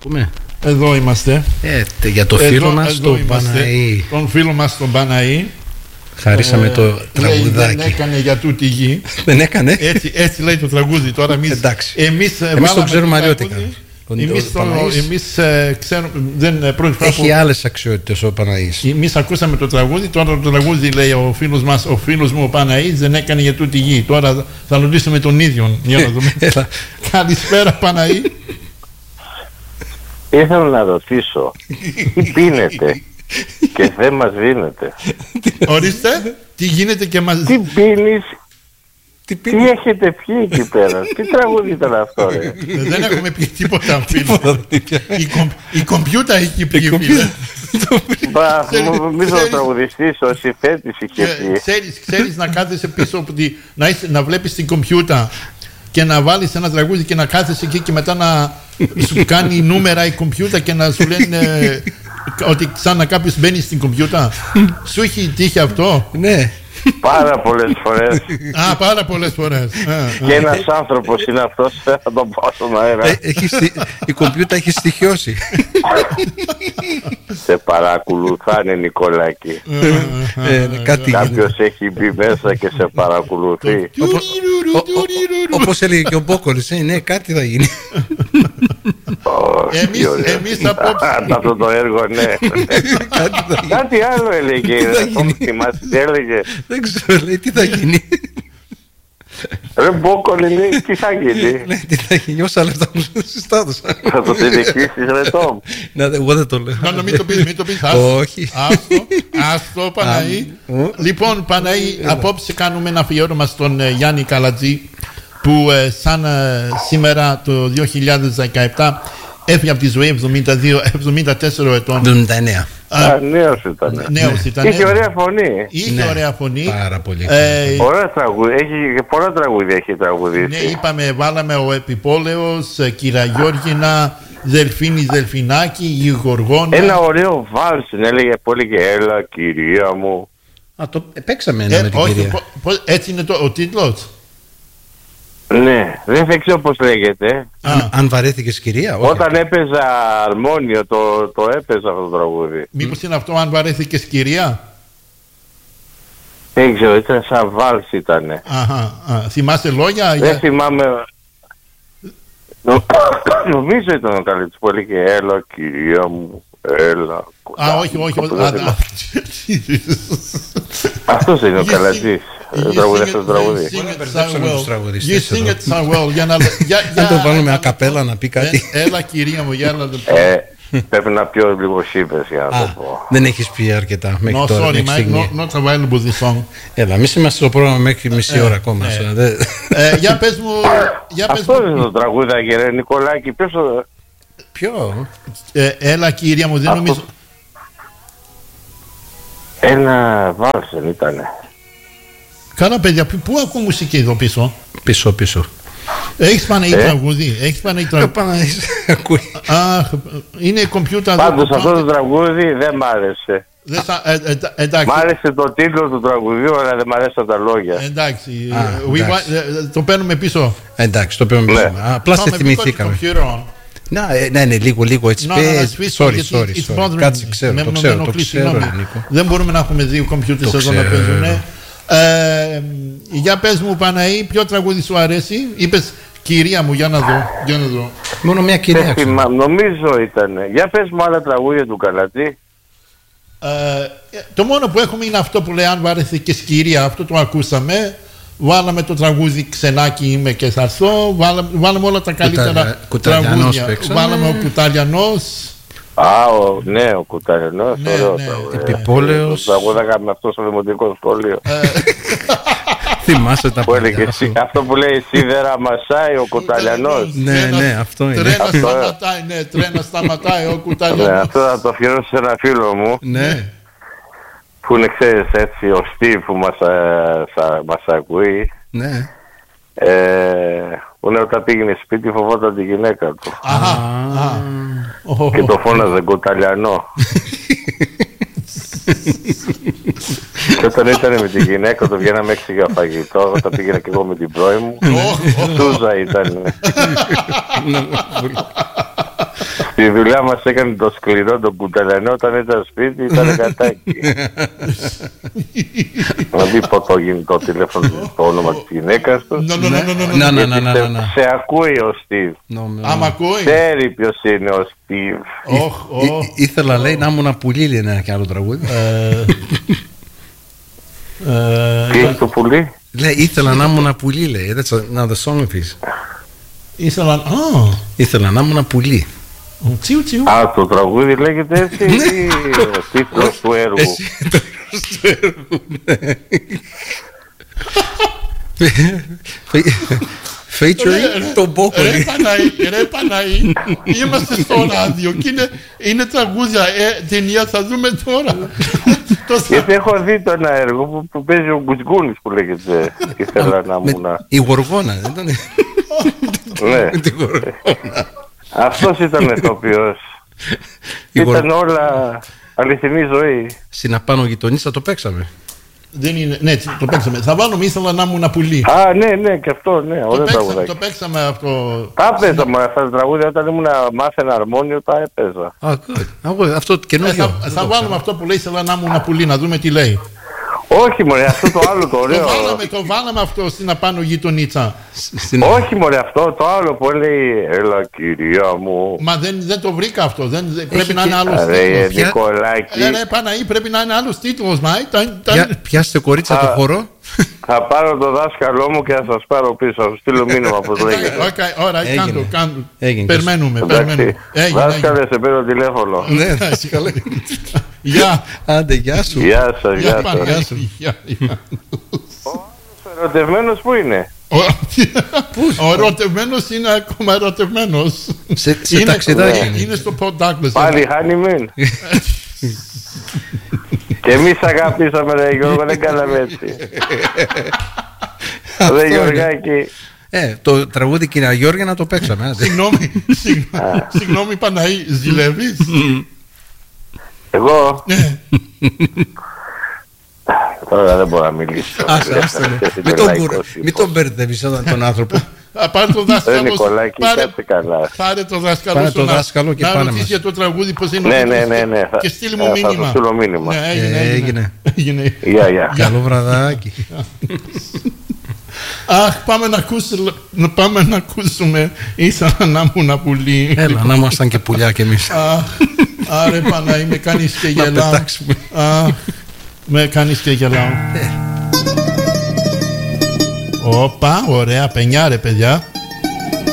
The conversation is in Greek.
πούμε. Εδώ είμαστε. Για το φίλο μας τον Παναή. Τον φίλο μας τον Παναή. Χαρίσαμε το τραγουδάκι. Δεν έκανε για τούτη γη. Δεν έκανε. Έτσι λέει το τραγούδι τώρα. Εμείς το ξέρουμε αλλιώτικα. Εμείς ξέρουμε. Έχει άλλες αξιότητες ο Παναής. Εμείς ακούσαμε το τραγούδι. Τώρα το τραγούδι λέει ο φίλος μου ο Παναής δεν έκανε για τούτη γη. Τώρα θα ρωτήσουμε τον ίδιο. Για να δούμε. Καλησπέρα Παναή. Ήθελα να ρωτήσω τι πίνετε και δεν μας δίνετε. Ορίστε, τι γίνεται και μας... Τι πίνεις, τι έχετε πιει εκεί πέρα. Τι τραγούδι ήταν αυτό, ρε. Δεν έχουμε πιει τίποτα. Η κομπιούτα έχει πιει. Νομίζω ο τραγουδιστής, ο Σιφέτης είχε πει. Ξέρεις να κάθεσαι πίσω, να βλέπεις την κομπιούτα και να βάλεις ένα τραγούδι και να κάθεσαι εκεί και μετά να σου κάνει νούμερα η κομπιούτα και να σου λένε ότι ξανά κάποιος μπαίνει στην κομπιούτα. Σου έχει τύχει αυτό? Ναι. Πάρα πολλές φορές. Πάρα πολλές φορές. Και ένας άνθρωπος είναι αυτός, θα τον πάω στον αέρα. Η κομπιούτα έχει στοιχειώσει. Σε παρακολουθάνε, Νικολάκη. Κάποιος έχει μπει μέσα και σε παρακολουθεί. Όπως έλεγε και ο Μπόκολης, ναι, κάτι θα γίνει. Εμείς απόψε. Αυτό το έργο, ναι. Κάτι άλλο έλεγε. Δεν ξέρω, λέει, τι θα γίνει. Ρε Μπόκολη, λέει, τι θα γίνει. Τι θα γίνει, όσα λεπτά μου συστάδωσα. Θα το συνεχίσεις, ρε Τόμ. Εγώ δεν το λέω. Μην το πεις. Όχι. Άστο, Παναή. Λοιπόν, Παναή, απόψε κάνουμε ένα αφιέρωμα στον Γιάννη Καλατζή, που σαν σήμερα το 2017 έφυγε από τη ζωή 74 ετών. 79. Νέος ήταν. Είχε ωραία φωνή. Ωραία φωνή. Πάρα πολύ. Πολλά τραγούδια έχει τραγουδίσει. Ναι, είπαμε, βάλαμε ο Επιπόλαιος, Κυραγιώργινα, Δελφίνη Δελφινάκη, η Γοργόνα. Ένα ωραίο βάλς, έλεγε πολύ και έλα κυρία μου. Το παίξαμε ένα με την κυρία. Έτσι είναι ο τίτλος. Ναι, δεν ξέρω πώς λέγεται. Αν βαρέθηκες κυρία? Όταν έπαιζα αρμόνιο το έπαιζα αυτό το τραγούδι. Μήπως είναι αυτό, αν βαρέθηκες κυρία? Δεν ξέρω, ήταν σαν βάλς ήτανε. Θυμάσαι λόγια? Δεν θυμάμαι. Νομίζω ήταν ο Καλατζής πολύ και έλα κυρία μου, έλα. Όχι. Αυτός είναι ο Καλατζής. Τραγουδί. You sing it so well. Δεν το βάλουμε ακαπέλα να πει κάτι. Έλα κυρία μου, για να το πω. Πρέπει να πιω λίγο σίπες για να το πω. Δεν έχεις πει αρκετά μέχρι τώρα. No, sorry, Mike, not available this song. Έλα, εμείς είμαστε στο πρόγραμμα μέχρι μισή ώρα ακόμα. Για πες μου. Αυτό είναι το τραγούδι, ρε Νικολάκη. Ποιο? Έλα κυρία μου, δεν νομίζω. Ένα βάλσεν ήτανε. Καλά παιδιά, πού ακούω μουσική εδώ πίσω? Πίσω. Έχεις Παναή τραγούδι? Ακούει. Είναι η κομπιούτα. Πάντως αυτό το τραγούδι δεν μ' άρεσε. Μ' άρεσε το τίτλο του τραγουδιού, αλλά δεν μ' αρέσαν τα λόγια. Εντάξει, το παίρνουμε πίσω. Εντάξει, το παίρνουμε πίσω. Απλά σε θυμηθήκαμε. Ναι, λίγο έτσι. Sorry. Κάτσε, το ξέρω. Δεν μπορούμε να έχουμε δύο κομπιούτερς εδώ να παίζουν. Για πες μου Παναή, ποιο τραγούδι σου αρέσει? Είπες κυρία μου, για να δω. Μόνο μια κυρία. Νομίζω ήταν. Για πες μου άλλα τραγούδια του Καλατζή. Το μόνο που έχουμε είναι αυτό που λέει αν βαρεθήκες κυρία. Αυτό το ακούσαμε. Βάλαμε το τραγούδι Ξενάκι είμαι και θα έρθω. Βάλαμε όλα τα καλύτερα τραγούδια. Βάλαμε ο Κουταλιανός. Ναι, ο Κουταλιανός. Επιπόλαιος. Τραγούδαγα με αυτό στο δημοτικό σχολείο. Θυμάσαι τα παλιά. Αυτό που λέει σίδερα μασάει ο Κουταλιανός. Ναι, αυτό είναι. Τρένα σταματάει ο Κουταλιανός. Αυτό θα το αφιερώσω σε ένα φίλο μου. Ναι. Που είναι, ξέρεις, έτσι, ο Στίβ που μας ακούει. Ναι. Που είναι όταν πήγαινε σπίτι φοβόταν τη γυναίκα του. Και το φώναζε Κουταλιανό. Και όταν ήταν με τη γυναίκα του βγαίναμε έξω για φαγητό. Όταν πήγαινα και εγώ με την πρώη μου, Σούζα ήταν. Στη δουλειά μας έκανε το σκληρό το κουταλανό, όταν ήταν σπίτι ήταν κατάκι. Να μην πω το τηλέφωνο, το όνομα της γυναίκας του. Σε ακούει ο Στίβ. Άμα ακούει. Ξέρει ποιος είναι ο Στίβ. Ήθελα, λέει, να ήμουν πουλί, λέει ένα και άλλο τραγούδι. Τι είναι το πουλί? Λέει, ήθελα να ήμουν πουλί, λέει. That's another song of his. Ήθελα να ήμουν πουλί. Α, το τραγούδι λέγεται έτσι ή ο τίτλος του έργου? Featuring τον Μπόκολη. Ρε Παναή, είμαστε στο ράδιο και είναι τραγούδια, ταινία θα δούμε τώρα. Γιατί έχω δει το ένα έργο που παίζει ο Γκουτσκούνης που λέγεται ήθελα να ήμουν. Η Γοργόνα, δεν ήταν? Ναι. Αυτός ήταν ηθοποιός. Ήταν όλα αληθινή ζωή. Στην απάνω γειτονίτσα το παίξαμε. Δεν είναι, ναι, το παίξαμε. Θα βάλουμε ήθελα να ήμουν πουλί. Α, ναι, και αυτό, ναι. Το παίξαμε αυτό. Τα έπαιζα αυτά τα τραγούδια όταν ήμουν μάθαινα αρμόνιο, τα έπαιζα. Αυτό καινούργιο. Θα βάλουμε αυτό που λέει ήθελα να ήμουν πουλί, να δούμε τι λέει. Όχι μωρέ, αυτό το άλλο το ωραίο. Το βάλαμε αυτό στην απάνω γειτονίτσα. Όχι μωρέ, αυτό το άλλο που λέει έλα κυρία μου. Μα δεν το βρήκα αυτό. Πρέπει να είναι άλλος τίτλος. Νικολάκη. Ρε Παναή, πρέπει να είναι άλλος τίτλος. Πιάστε κορίτσα το χώρο. Θα πάρω το δάσκαλό μου και θα σας πάρω πίσω. Θα σου στείλω μήνυμα όπως λέγεται. Ωραία, κάντο. Περιμένουμε. Δάσκαλε, σε παίρνω τηλέφωνο. Ναι, καλά. Γεια. Άντε, γεια σου. Γεια σας. Ο ερωτευμένος που είναι? Ο ερωτευμένος είναι ακόμα ερωτευμένος. Σε ταξιδάκι. Είναι στο Port Douglas. Πάλι honeymoon. Και εμείς αγαπήσαμε ρε Γιώργο, δεν κάναμε έτσι. Ρε Γιωργάκη. Το τραγούδι κυρία Γιώργη να το παίξαμε. Συγγνώμη Παναή, ζηλεύεις? Εγώ? Τώρα δεν μπορώ να μιλήσω. Μην τον μπερδεύεις τον άνθρωπο. Πάρε το δάσκαλο. Νικολάκη, κάτσε καλά. Πάρε το δάσκαλο και πάνε μας. Να ρωτήσει για το τραγούδι πώς είναι. Ναι. Και στείλει μου μήνυμα. Θα σου στείλω μήνυμα. Έγινε. Γεια. Καλό βραδάκι. Αχ, πάμε να ακούσουμε. Ήθελα να ήμουν πουλί. Έλα, να ήμασταν και πουλιά κι εμείς. Άρε Παναή, με κάνεις και γελάω. Με κάνεις και γελάω. Όπα, ωραία, πενιά ρε παιδιά.